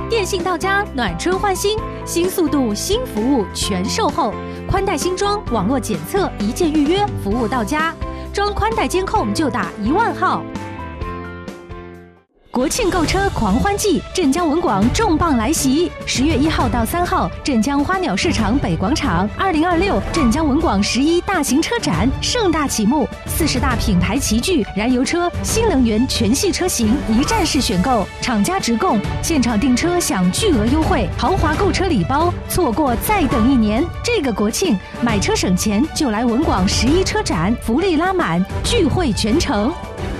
电信到家，暖春换新，新速度、新服务全售后，宽带新装，网络检测，一键预约，服务到家。装宽带监控就打10000号。国庆购车狂欢季，镇江文广重磅来袭！10月1号到3号，镇江花鸟市场北广场，2026镇江文广11大型车展盛大启幕，40大品牌齐聚，燃油车、新能源全系车型一站式选购，厂家直供，现场订车享巨额优惠，豪华购车礼包，错过再等1年。这个国庆买车省钱就来文广11车展，福利拉满，聚会全城。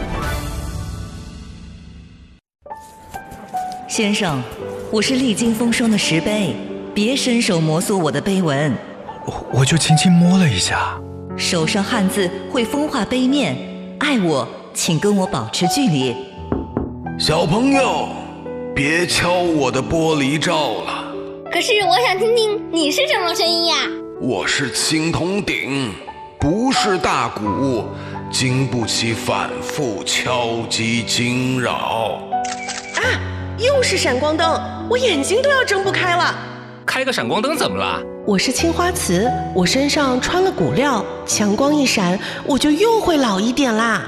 先生，我是历经风霜的石碑，别伸手摩挲我的碑文。 我就轻轻摸了一下。 手上汗渍会风化碑面，爱我请跟我保持距离。 小朋友，别敲我的玻璃罩了。 可是我想听听你是什么声音呀？ 我是青铜鼎，不是大鼓，经不起反复敲击惊扰。 又是闪光灯，我眼睛都要睁不开了。 开个闪光灯怎么了？ 我是青花瓷，我身上穿了骨料，强光一闪，我就又会老一点啦。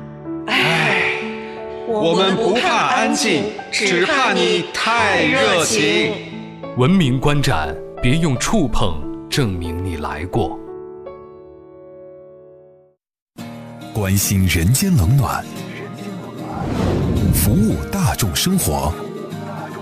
我们不怕安静，只怕你太热情。 文明观展，别用触碰证明你来过。 关心人间冷暖，服务大众生活。